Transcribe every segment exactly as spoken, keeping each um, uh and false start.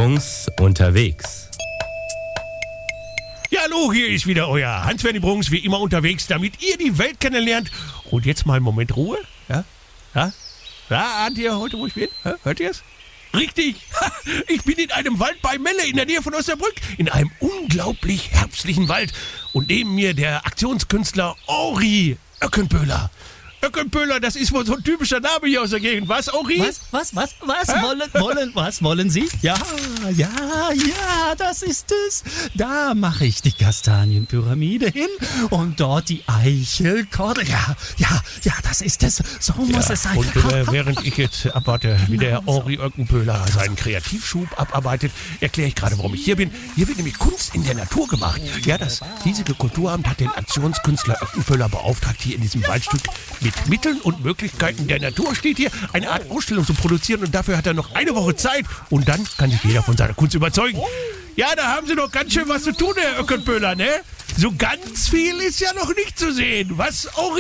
Bruns unterwegs. Ja, hallo, hier ist wieder euer Hans-Werner Bruns, wie immer unterwegs, damit ihr die Welt kennenlernt. Und jetzt mal einen Moment Ruhe. Ja? Ja? Ja, ahnt ihr heute, wo ich bin? Ja, hört ihr es? Richtig. Ich bin in einem Wald bei Melle in der Nähe von Osnabrück. In einem unglaublich herbstlichen Wald. Und neben mir der Aktionskünstler Henri Öckenböhler. Öckenböhler, das ist wohl so ein typischer Name hier aus der Gegend. Was, Henri? Was, was, was, was Hä? wollen, wollen, was wollen Sie? Ja, ja, ja, das ist es. Da mache ich die Kastanienpyramide hin und dort die Eichelkordel. Ja, ja, ja, das ist es. So muss Ja, es sein. und äh, während ich jetzt abwarte, wie der Henri Öckenböhler seinen Kreativschub abarbeitet, erkläre ich gerade, warum ich hier bin. Hier wird nämlich Kunst in der Natur gemacht. Ja, das hiesige Kulturamt hat den Aktionskünstler Öckenböhler beauftragt, hier in diesem Waldstück mit Mitteln und Möglichkeiten der Natur steht hier, eine Art Ausstellung zu produzieren, und dafür hat er noch eine Woche Zeit und dann kann sich jeder von seiner Kunst überzeugen. Ja, da haben Sie doch ganz schön was zu tun, Herr Öckenböhler, ne? So ganz viel ist ja noch nicht zu sehen. Was, Henri?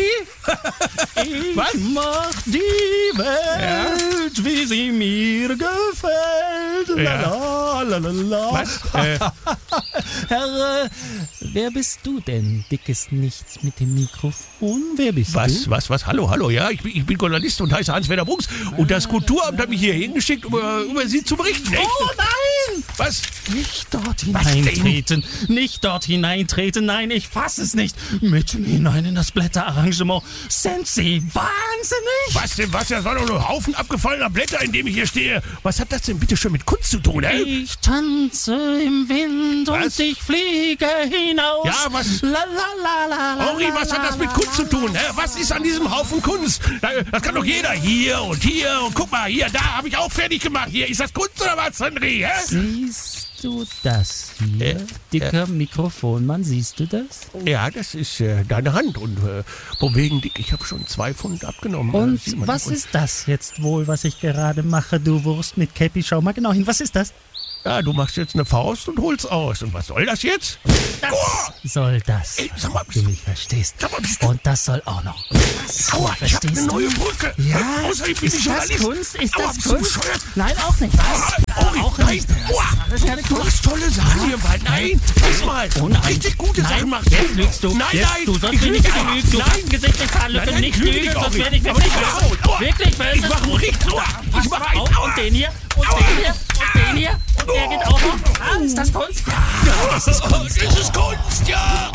Ich Was? mach die Welt, wie sie mir gefällt. Ja. La, la, la, la. Was? Äh, Herr, äh, wer bist du denn? Dickes Nichts mit dem Mikrofon. Wer bist was, du? was, was? Hallo, hallo, ja, ich bin, ich bin Journalist und heiße Hans-Werner Bruns und das Kulturamt hat mich hier hingeschickt, um über, über Sie zu berichten. Echt? Oh nein! Was? Nicht dort Was denn? hineintreten. Nicht dort hineintreten. Nein, ich fasse es nicht. Mitten hinein in das Blätterarrangement. Sind Sie wahnsinnig? Was denn, was? Das war doch nur ein Haufen abgefallener Blätter, in dem ich hier stehe. Was hat das denn bitte schon mit Kunst zu tun, hä? Ich tanze im Wind Was? und ich fliege hinaus. Ja, was? La, la, la, la, la, Henri, was hat das mit Kunst zu tun? Hä? Was ist an diesem Haufen Kunst? Das kann doch jeder. Hier und hier und guck mal, hier, da habe ich auch fertig gemacht. Hier, ist das Kunst oder was, Henri? Hä? Siehst du das hier? Äh, Dicker Mikrofonmann, siehst du das? Ja, das ist äh, deine Hand und äh, von wegen dick, ich habe schon zwei Pfund abgenommen. Und Äh, sieht man was doch. Und, ist das jetzt wohl, was ich gerade mache, du Wurst mit Käppi? Schau mal genau hin, was ist das? Ja, du machst jetzt eine Faust und holst aus. Und was soll das jetzt? Das Aua! soll das. Ey, sag mal, Du mich verstehst. Sag mal, bist du- Und das soll auch noch. Was? Aua, ich hab verstehst eine neue du? Brücke. Ja, Äh, außerdem bin ich ist das Journalist. Kunst? Ist Aua, das bist du Kunst? bescheuert? Nein, auch nicht. Was? Henri, auch nein. nicht. Das ist Aua, alles keine du Kunst. machst tolle Sachen hier im Wald. Nein, diesmal. Oh nein. Richtig gute Nein, Sachen machst jetzt lügst du. Nein, jetzt, nein. Du sollst ich mich nicht lüge lügen. nicht. Du Nein. kannst im Gesicht nicht fahren. Nein, nein, nicht ich lüge lügen, dich auch sonst nicht. werde ich Aber wirklich nicht böse. laut. Aua. Wirklich böse. Ich mach richtig. Aua. Ich mach Pass auf, Aua. und den hier, und Aua. den hier, und den hier, und der geht auch noch. Ah, ist das Kunst? Ja, das ist Kunst. Das ist Kunst, ja.